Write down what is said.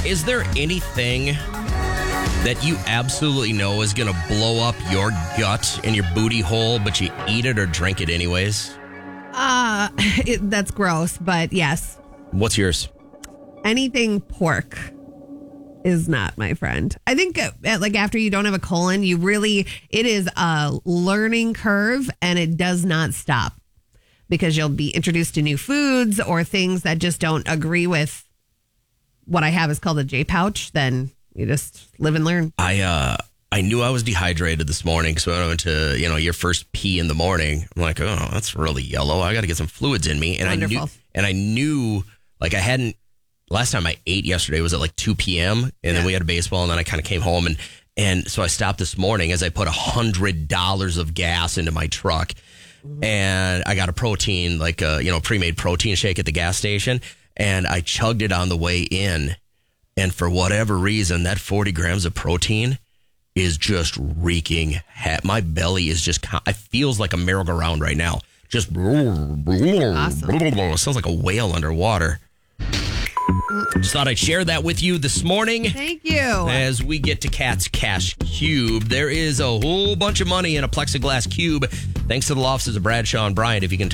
Is there anything that you absolutely know is going to blow up your gut and your booty hole, but you eat it or drink it anyways? That's gross, but yes. What's yours? Anything pork is not my friend. I think like after you don't have a colon, it is a learning curve and it does not stop because you'll be introduced to new foods or things that just don't agree with what I have is called a J pouch. Then you just live and learn. I knew I was dehydrated this morning, so I went to, your first pee in the morning. I'm like, oh, that's really yellow. I got to get some fluids in me. And Wonderful. I knew, like I hadn't, last time I ate yesterday was at like 2 p.m. And then we had a baseball and then I kind of came home. And so I stopped this morning as I put $100 of gas into my truck. And I got a protein, like a, pre-made protein shake at the gas station. And I chugged it on the way in. And for whatever reason, that 40 grams of protein is just wreaking. My belly is just, it feels like a merry-go-round right now. Just Awesome. Sounds like a whale underwater. Just thought I'd share that with you this morning. Thank you. As we get to Cat's Cash Cube, there is a whole bunch of money in a plexiglass cube. Thanks to the law offices of Bradshaw and Bryant. If you can